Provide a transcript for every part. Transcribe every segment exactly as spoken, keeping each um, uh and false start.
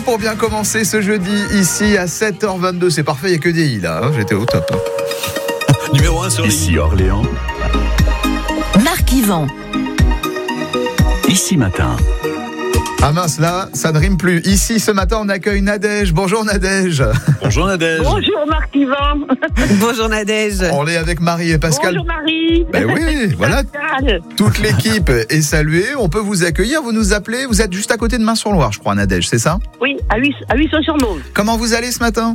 pour bien commencer ce jeudi ici à sept heures vingt-deux. C'est parfait, il n'y a que des i là, hein, j'étais au top. Numéro un sur les Ici Orléans. Marc Yvan. Ici Matin. Ah mince, là, ça ne rime plus. Ici, ce matin, on accueille Nadège. Bonjour Nadège. Bonjour Nadège. Bonjour Marc Yvan. Bonjour Nadège. On est avec Marie et Pascal. Bonjour Marie. Ben oui, voilà. Pascal. Toute l'équipe est saluée. On peut vous accueillir, vous nous appelez. Vous êtes juste à côté de Main-sur-Loire, je crois, Nadège, c'est ça? Oui, à Huisson-sur-Mauve. Comment vous allez ce matin?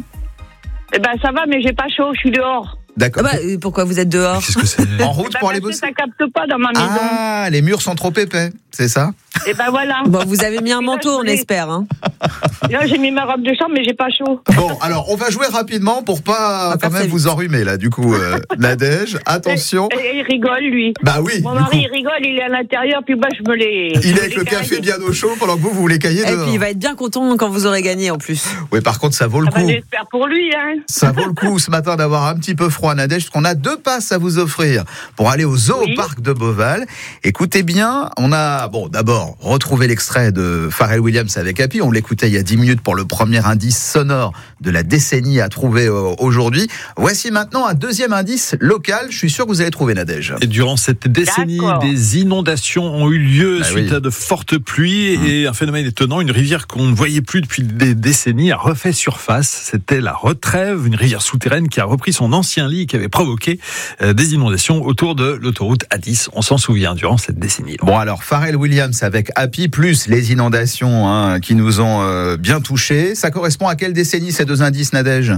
Eh ben ça va, mais j'ai pas chaud, je suis dehors. D'accord. Ah bah, pourquoi vous êtes dehors? Qu'est-ce que c'est? En route Ben pour aller parce que bosser? ça capte pas dans ma maison. Ah, les murs sont trop épais, c'est ça? Et ben voilà. Bon, vous avez mis un manteau, on espère. Hein. Là, j'ai mis ma robe de chambre, mais j'ai pas chaud. Bon, alors, on va jouer rapidement pour pas va quand faire même très vous enrhumer, là, du coup, euh, Nadège. Attention. Et, et il rigole, lui. Bah oui, Mon du mari, coup, il rigole, il est à l'intérieur, puis bah, je me l'ai. il je est me avec l'ai le café carré. bien au chaud pendant que vous, vous voulez cailler Et dehors. puis il va être bien content quand vous aurez gagné en plus. Oui, par contre, ça vaut le Ah bah, coup. j'espère pour lui, hein. Ça vaut le coup ce matin d'avoir un petit peu froid, Nadège, parce qu'on a deux passes à vous offrir pour aller au zoo Oui. parc de Beauval. Écoutez bien, on a, bon, d'abord, retrouvé l'extrait de Pharrell Williams avec Happy. On l'écoutait il y a dix minutes pour le premier indice sonore de la décennie à trouver euh, aujourd'hui. Voici maintenant un deuxième indice local. Je suis sûr que vous allez trouver, Nadège. Et durant cette décennie, D'accord. des inondations ont eu lieu Bah suite oui. à de fortes pluies Mmh. et un phénomène étonnant, une rivière qu'on ne voyait plus depuis des décennies a refait surface. C'était la Retrève, une rivière souterraine qui a repris son ancien lit et qui avait provoqué euh, des inondations autour de l'autoroute A dix. On s'en souvient durant cette décennie. Bon alors, Pharrell Williams avec Happy, plus les inondations hein, qui nous ont euh, bien touchés. Ça correspond à quelle décennie ces deux indices, Nadège?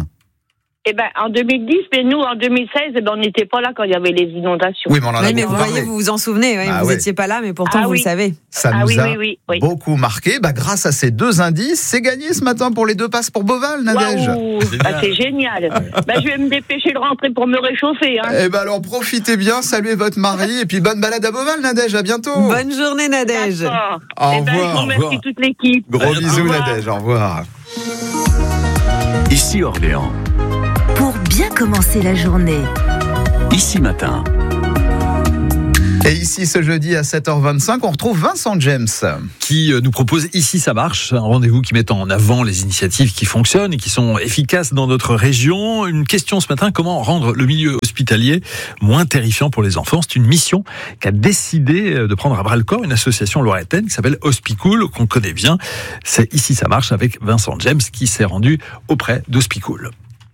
Eh ben, en deux mille dix, mais nous, en deux mille seize, eh ben, on n'était pas là quand il y avait les inondations. Oui, mais on en a Oui, mais beaucoup vous parlé. voyez, vous vous en souvenez, ouais, Ah vous ouais. n'étiez pas là, mais pourtant Ah vous oui. le savez. Ça Ah nous oui, a oui, oui, oui. beaucoup marqué. Bah, grâce à ces deux indices, c'est gagné ce matin pour les deux passes pour Beauval, Nadège. Waouh, bah, c'est génial. Bah, je vais me dépêcher de rentrer pour me réchauffer. Hein. Eh ben alors profitez bien, saluez votre mari et puis bonne balade à Beauval, Nadège. À bientôt. Bonne journée Nadège. D'accord. Au Eh ben, je revoir. vous Au revoir. remercie toute l'équipe. Gros Au bisous, revoir. Nadège. Au revoir. Ici Orléans. Pour bien commencer la journée. Ici Matin. Et ici, ce jeudi à sept heures vingt-cinq, on retrouve Vincent James. Qui euh, nous propose Ici ça marche, un rendez-vous qui met en avant les initiatives qui fonctionnent et qui sont efficaces dans notre région. Une question ce matin, comment rendre le milieu hospitalier moins terrifiant pour les enfants? C'est une mission qu'a décidé de prendre à bras le corps une association lointaine qui s'appelle Hospicool, qu'on connaît bien. C'est Ici ça marche avec Vincent James qui s'est rendu auprès d'Hospicool.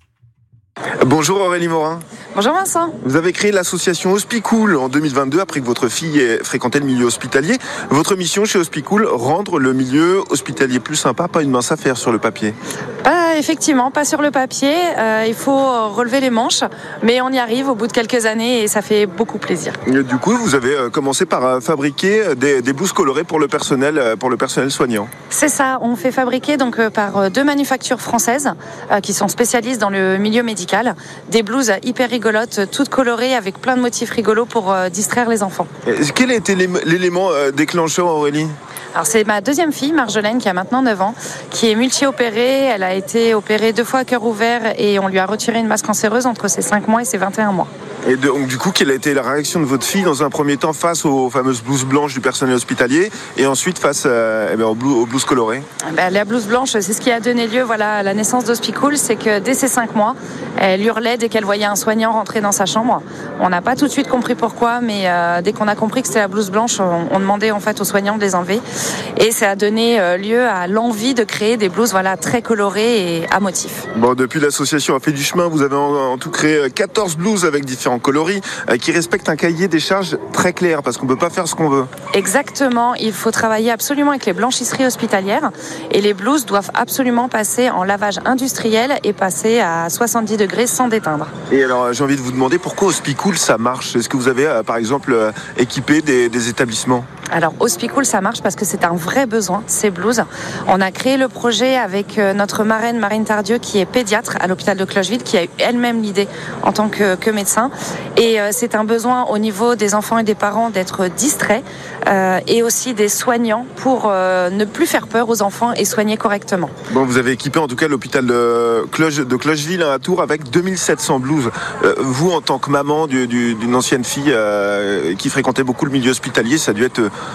Bonjour Aurélie Morin. Bonjour Vincent. Vous avez créé l'association Hospicool en deux mille vingt-deux après que votre fille ait fréquenté le milieu hospitalier. Votre mission chez Hospicool, rendre le milieu hospitalier plus sympa, pas une mince affaire sur le papier. Pas, effectivement, pas sur le papier. Euh, il faut relever les manches, mais on y arrive au bout de quelques années et ça fait beaucoup plaisir. Et du coup, vous avez euh, commencé par euh, fabriquer des, des blouses colorées pour le personnel, euh, pour le personnel soignant. C'est ça, on fait fabriquer donc euh, par euh, deux manufactures françaises euh, qui sont spécialistes dans le milieu médical, des blouses hyper rigolotes, toutes colorées avec plein de motifs rigolos pour euh, distraire les enfants. Et quel a été l'é- l'élément euh, déclencheur, Aurélie ? Alors c'est ma deuxième fille, Marjolaine, qui a maintenant neuf ans, qui est multi-opérée. Elle a été opérée deux fois à cœur ouvert et on lui a retiré une masse cancéreuse entre ses cinq mois et ses vingt et un mois. Et donc, du coup, quelle a été la réaction de votre fille dans un premier temps face aux fameuses blouses blanches du personnel hospitalier et ensuite face euh, eh bien, aux, blou- aux blouses colorées? Ben, la blouse blanche, c'est ce qui a donné lieu voilà, à la naissance d'Hospicool, c'est que dès ses cinq mois, elle hurlait dès qu'elle voyait un soignant rentrer dans sa chambre. On n'a pas tout de suite compris pourquoi, mais euh, dès qu'on a compris que c'était la blouse blanche, on, on demandait en fait aux soignants de les enlever. Et ça a donné euh, lieu à l'envie de créer des blouses voilà, très colorées et à motifs. Bon, depuis l'association a fait du chemin, vous avez en, en tout créé quatorze blouses avec différents coloris euh, qui respectent un cahier des charges très clair parce qu'on ne peut pas faire ce qu'on veut. Exactement, il faut travailler absolument avec les blanchisseries hospitalières et les blouses doivent absolument passer en lavage industriel et passer à soixante-dix degrés sans déteindre. Et alors, j'ai envie de vous demander pourquoi Hospicool ça marche. Est-ce que vous avez, euh, par exemple, euh, équipé des, des établissements? Alors Hospicool ça marche parce que c'est un vrai besoin, ces blouses. On a créé le projet avec notre marraine Marine Tardieu qui est pédiatre à l'hôpital de Clocheville, qui a eu elle-même l'idée en tant que, que médecin. Et euh, c'est un besoin au niveau des enfants et des parents d'être distraits euh, et aussi des soignants pour euh, ne plus faire peur aux enfants et soigner correctement. Bon, vous avez équipé en tout cas l'hôpital de, Cloche, de Clocheville à Tours avec deux mille sept cents blouses. Euh, vous, en tant que maman du, du, d'une ancienne fille euh, qui fréquentait beaucoup le milieu hospitalier, ça a dû être...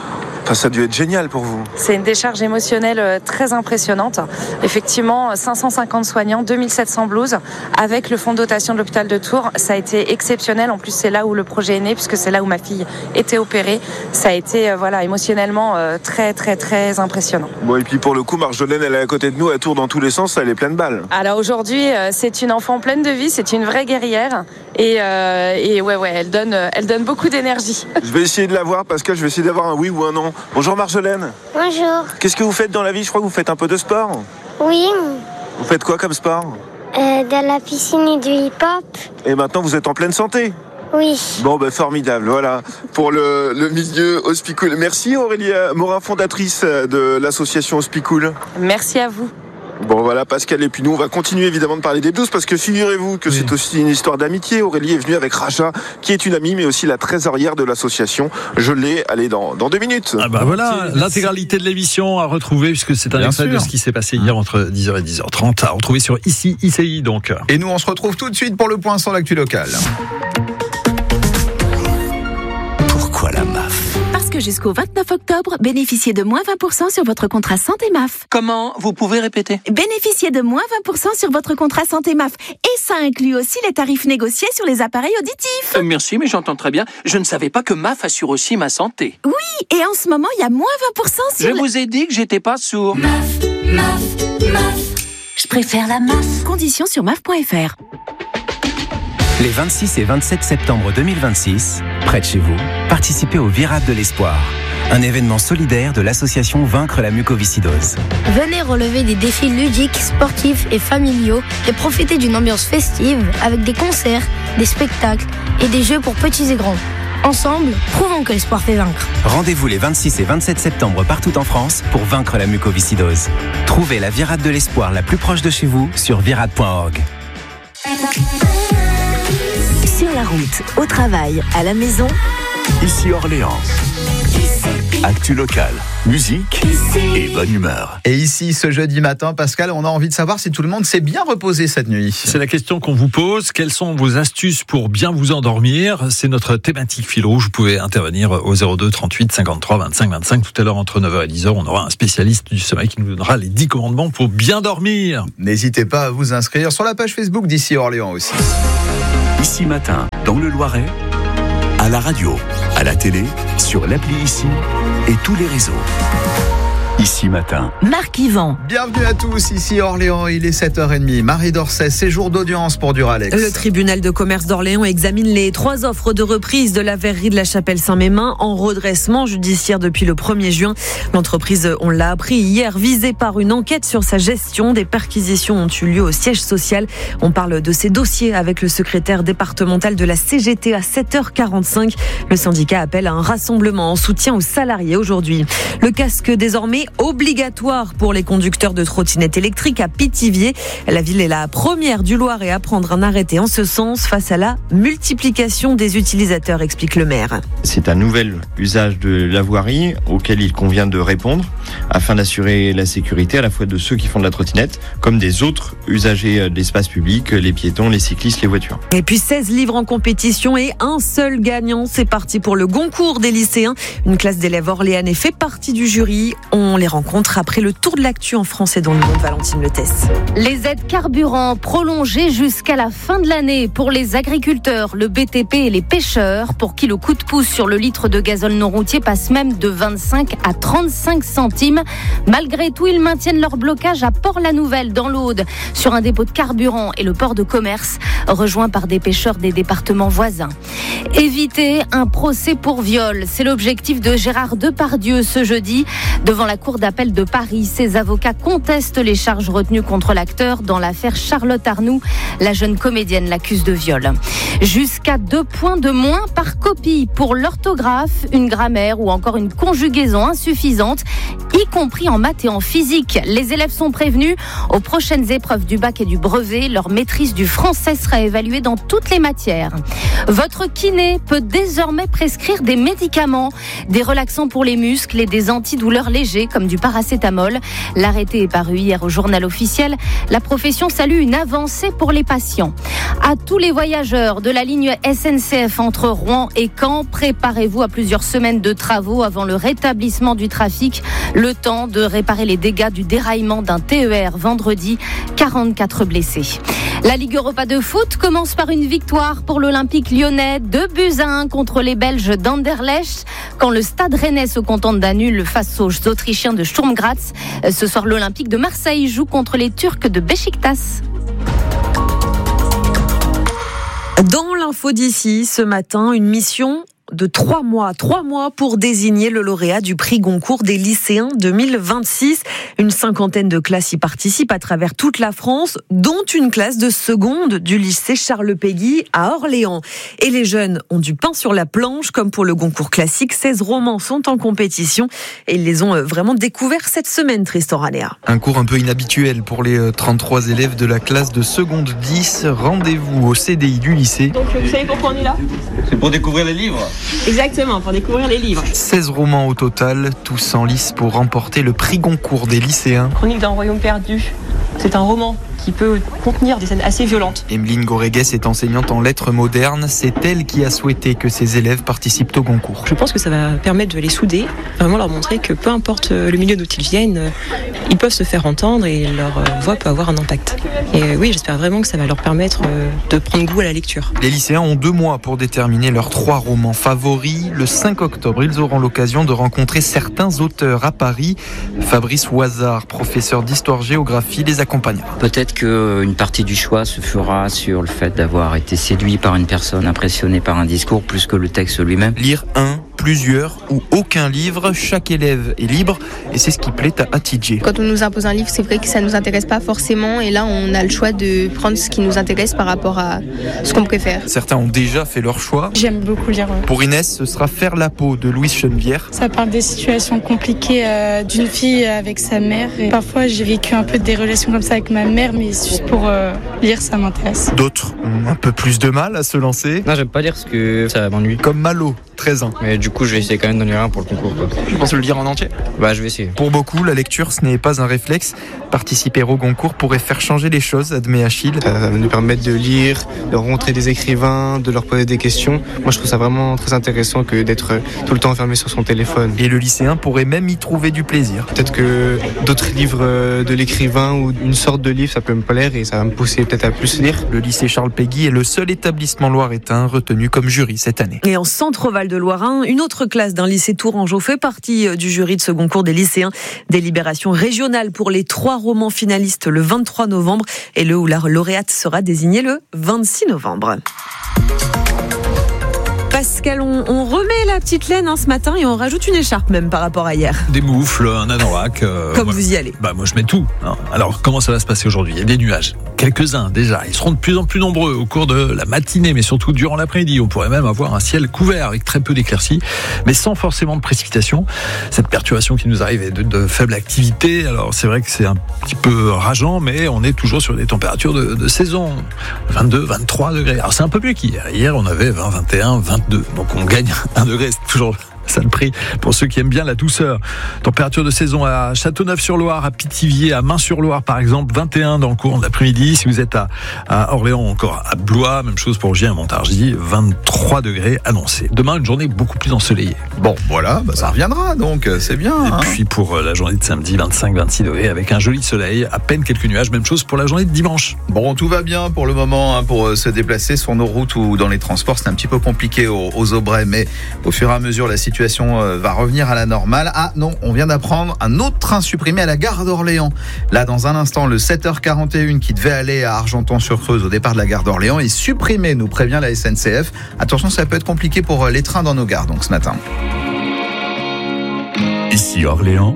Enfin, ça a dû être génial pour vous. C'est une décharge émotionnelle très impressionnante. Effectivement, cinq cent cinquante soignants, deux mille sept cents blouses, avec le fonds de dotation de l'hôpital de Tours. Ça a été exceptionnel. En plus, c'est là où le projet est né, puisque c'est là où ma fille était opérée. Ça a été, voilà, émotionnellement très, très, très impressionnant. Bon, et puis pour le coup, Marjolaine, elle est à côté de nous, elle tourne dans tous les sens, elle est pleine de balles. Alors aujourd'hui, c'est une enfant pleine de vie, c'est une vraie guerrière. Et, euh, et ouais, ouais, elle donne, elle donne beaucoup d'énergie. Je vais essayer de la voir, Pascal, je vais essayer d'avoir un oui ou un non. Bonjour Marjolaine. Bonjour. Qu'est-ce que vous faites dans la vie? Je crois que vous faites un peu de sport. Oui. Vous faites quoi comme sport? euh, De la piscine et du hip-hop. Et maintenant, vous êtes en pleine santé? Oui. Bon, ben formidable, voilà, pour le, le milieu Hospicool. Merci Aurélie Morin, fondatrice de l'association Hospicool. Merci à vous. Bon voilà Pascal, et puis nous on va continuer évidemment de parler des blues parce que figurez-vous que oui. C'est aussi une histoire d'amitié. Aurélie est venue avec Raja qui est une amie mais aussi la trésorière de l'association. Je l'ai, allez dans, dans deux minutes. Ah bah voilà, l'intégralité de l'émission à retrouver puisque c'est un extrait de ce qui s'est passé hier entre dix heures et dix heures trente à retrouver sur Ici I C I donc. Et nous on se retrouve tout de suite pour le point sur l'actu locale. Pourquoi la M A F ? Parce que jusqu'au vingt-neuf octobre, bénéficiez de moins vingt pour cent sur votre contrat santé M A F. Comment ? Vous pouvez répéter ? Bénéficiez de moins vingt pour cent sur votre contrat santé M A F. Et ça inclut aussi les tarifs négociés sur les appareils auditifs. Euh, merci, mais j'entends très bien. Je ne savais pas que M A F assure aussi ma santé. Oui, et en ce moment, il y a moins vingt pour cent sur... Je le... vous ai dit que j'étais pas sourd. M A F, M A F, M A F. Je préfère la M A F. Conditions sur M A F point F R. Les vingt-six et vingt-sept septembre deux mille vingt-six, près de chez vous, participez au Virade de l'Espoir, un événement solidaire de l'association Vaincre la mucoviscidose. Venez relever des défis ludiques, sportifs et familiaux et profiter d'une ambiance festive avec des concerts, des spectacles et des jeux pour petits et grands. Ensemble, prouvons que l'espoir fait vaincre. Rendez-vous les vingt-six et vingt-sept septembre partout en France pour vaincre la mucoviscidose. Trouvez la Virade de l'Espoir la plus proche de chez vous sur virade point org. Sur la route, au travail, à la maison. Ici Orléans. Actu locale, musique et bonne humeur. Et ici, ce jeudi matin, Pascal, on a envie de savoir si tout le monde s'est bien reposé cette nuit. C'est la question qu'on vous pose. Quelles sont vos astuces pour bien vous endormir ? C'est notre thématique fil rouge. Vous pouvez intervenir au zéro deux trente-huit cinquante-trois vingt-cinq vingt-cinq. Tout à l'heure, entre neuf heures et dix heures, on aura un spécialiste du sommeil qui nous donnera les dix commandements pour bien dormir. N'hésitez pas à vous inscrire sur la page Facebook d'Ici Orléans aussi. Ici Matin, dans le Loiret, à la radio, à la télé, sur l'appli Ici et tous les réseaux. Ici Matin. Marc Yvan. Bienvenue à tous, ici Orléans, il est sept heures trente. Marie Dorcet, séjour d'audience pour Duralex. Le tribunal de commerce d'Orléans examine les trois offres de reprise de la verrerie de la Chapelle-Saint-Mémin en redressement judiciaire depuis le premier juin. L'entreprise, on l'a appris hier, visée par une enquête sur sa gestion. Des perquisitions ont eu lieu au siège social. On parle de ces dossiers avec le secrétaire départemental de la C G T à sept heures quarante-cinq. Le syndicat appelle à un rassemblement en soutien aux salariés aujourd'hui. Le casque désormais obligatoire pour les conducteurs de trottinettes électriques à Pithiviers. La ville est la première du Loiret à prendre un arrêté en ce sens face à la multiplication des utilisateurs, explique le maire. C'est un nouvel usage de la voirie auquel il convient de répondre afin d'assurer la sécurité à la fois de ceux qui font de la trottinette comme des autres usagers de l'espace public, les piétons, les cyclistes, les voitures. Et puis seize livres en compétition et un seul gagnant. C'est parti pour le Goncourt des lycéens. Une classe d'élèves orléanais fait partie du jury. On les rencontre après le tour de l'actu en France et dans le monde. Valentine Letesse. Les aides carburant prolongées jusqu'à la fin de l'année pour les agriculteurs, le B T P et les pêcheurs, pour qui le coup de pouce sur le litre de gazole non routier passe même de vingt-cinq à trente-cinq centimes. Malgré tout, ils maintiennent leur blocage à Port-la-Nouvelle dans l'Aude sur un dépôt de carburant et le port de commerce, rejoint par des pêcheurs des départements voisins. Éviter un procès pour viol, c'est l'objectif de Gérard Depardieu ce jeudi devant la Cour d'appel de Paris. Ses avocats contestent les charges retenues contre l'acteur dans l'affaire Charlotte Arnoux. La jeune comédienne l'accuse de viol. Jusqu'à deux points de moins par copie pour l'orthographe, une grammaire ou encore une conjugaison insuffisante, y compris en maths et en physique. Les élèves sont prévenus. Aux prochaines épreuves du bac et du brevet, leur maîtrise du français sera évaluée dans toutes les matières. Votre kiné peut désormais prescrire des médicaments, des relaxants pour les muscles et des antidouleurs légers comme comme du paracétamol. L'arrêté est paru hier au journal officiel. La profession salue une avancée pour les patients. À tous les voyageurs de la ligne S N C F entre Rouen et Caen, préparez-vous à plusieurs semaines de travaux avant le rétablissement du trafic. Le temps de réparer les dégâts du déraillement d'un T E R vendredi. quarante-quatre blessés. La Ligue Europa de foot commence par une victoire pour l'Olympique lyonnais, deux buts à un contre les Belges d'Anderlecht. Quand le Stade Rennais se contente d'un nul face aux Autrichiens de Sturm Graz. Ce soir, l'Olympique de Marseille joue contre les Turcs de Beşiktaş. Dans l'info d'ici, ce matin, une mission de trois mois. Trois mois pour désigner le lauréat du prix Goncourt des lycéens deux mille vingt-six. Une cinquantaine de classes y participent à travers toute la France, dont une classe de seconde du lycée Charles-Péguy à Orléans. Et les jeunes ont du pain sur la planche, comme pour le Goncourt classique. seize romans sont en compétition et ils les ont vraiment découverts cette semaine, Tristan Ranéa. Un cours un peu inhabituel pour les trente-trois élèves de la classe de seconde dix. Rendez-vous au C D I du lycée. Donc vous savez pourquoi on est là ? C'est pour découvrir les livres. Exactement, pour découvrir les livres. seize romans au total, tous en lice pour remporter le prix Goncourt des lycéens. Chronique d'un royaume perdu. C'est un roman qui peut contenir des scènes assez violentes. Emeline Goregues est enseignante en lettres modernes. C'est elle qui a souhaité que ses élèves participent au Goncourt. Je pense que ça va permettre de les souder, vraiment leur montrer que peu importe le milieu d'où ils viennent, ils peuvent se faire entendre et leur voix peut avoir un impact. Et oui, j'espère vraiment que ça va leur permettre de prendre goût à la lecture. Les lycéens ont deux mois pour déterminer leurs trois romans favoris. Le cinq octobre, ils auront l'occasion de rencontrer certains auteurs à Paris. Fabrice Oisard, professeur d'histoire-géographie, les accompagnera. Peut-être qu'une partie du choix se fera sur le fait d'avoir été séduit par une personne, impressionné par un discours, plus que le texte lui-même. Lire un, plusieurs ou aucun livre, chaque élève est libre et c'est ce qui plaît à Atidjé. Quand on nous impose un livre, c'est vrai que ça ne nous intéresse pas forcément et là on a le choix de prendre ce qui nous intéresse par rapport à ce qu'on préfère. Certains ont déjà fait leur choix. J'aime beaucoup lire. Ouais. Pour Inès, ce sera Faire la peau de Louise Chenevière. Ça parle des situations compliquées euh, d'une fille avec sa mère. Et parfois j'ai vécu un peu des relations comme ça avec ma mère, mais juste pour euh, lire, ça m'intéresse. D'autres ont un peu plus de mal à se lancer. Non, j'aime pas lire parce que ça m'ennuie. Comme Malo, treize ans. Mais du coup, je vais essayer quand même d'en lire un pour le concours. Quoi. Tu penses le lire en entier ? Bah, je vais essayer. Pour beaucoup, la lecture, ce n'est pas un réflexe. Participer au Goncourt pourrait faire changer les choses, admet Achille. Ça va nous permettre de lire, de rencontrer des écrivains, de leur poser des questions. Moi, je trouve ça vraiment très intéressant que d'être tout le temps enfermé sur son téléphone. Et le lycéen pourrait même y trouver du plaisir. Peut-être que d'autres livres de l'écrivain ou une sorte de livre, ça peut me plaire et ça va me pousser peut-être à plus lire. Le lycée Charles-Péguy est le seul établissement loiretain retenu comme jury cette année. Et en Centre-Val de Loirin, une autre classe d'un lycée Tourangeau fait partie du jury de ce concours des lycéens. Délibération régionale pour les trois romans finalistes le vingt-trois novembre et le ou la lauréate sera désignée le vingt-six novembre. Pascal, on, on remet la petite laine hein, ce matin et on rajoute une écharpe même par rapport à hier. Des moufles, un anorak. Euh, Comme moi, vous y allez. Bah moi je mets tout. Hein. Alors comment ça va se passer aujourd'hui ? Il y a des nuages, quelques-uns déjà. Ils seront de plus en plus nombreux au cours de la matinée, mais surtout durant l'après-midi. On pourrait même avoir un ciel couvert avec très peu d'éclaircies, mais sans forcément de précipitations. Cette perturbation qui nous arrive est de, de faible activité. Alors c'est vrai que c'est un petit peu rageant, mais on est toujours sur des températures de, de saison. vingt-deux, vingt-trois degrés. Alors c'est un peu mieux qu'hier. Hier on avait vingt, vingt et un, vingt-deux. Donc on gagne un degré, c'est toujours ça le prix pour ceux qui aiment bien la douceur. Température de saison à Châteauneuf-sur-Loire, à Pithiviers, à Main-sur-Loire par exemple, vingt et un dans le courant de l'après-midi. Si vous êtes à, à Orléans, encore à Blois, même chose pour Gien et Montargis, vingt-trois degrés annoncés. Demain, une journée beaucoup plus ensoleillée. Bon, voilà, bah ça reviendra donc, c'est bien. Et hein. puis pour la journée de samedi, vingt-cinq vingt-six degrés avec un joli soleil, à peine quelques nuages. Même chose pour la journée de dimanche. Bon, tout va bien pour le moment hein, pour se déplacer sur nos routes ou dans les transports. C'est un petit peu compliqué aux, aux Aubrais, mais au fur et à mesure, la situation euh, va revenir à la normale. Ah non, on vient d'apprendre un autre train supprimé à la gare d'Orléans. Là, dans un instant, le sept heures quarante et un qui devait aller à Argenton-sur-Creuse au départ de la gare d'Orléans est supprimé, nous prévient la S N C F. Attention, ça peut être compliqué pour les trains dans nos gares, donc ce matin. Ici Orléans.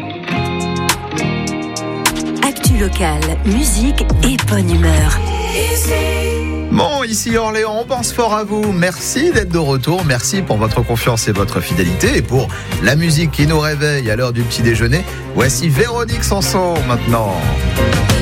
Actu locale, musique et bonne humeur. Bon, ici Orléans, on pense fort à vous. Merci d'être de retour. Merci pour votre confiance et votre fidélité. Et pour la musique qui nous réveille à l'heure du petit déjeuner, voici Véronique Sanson maintenant.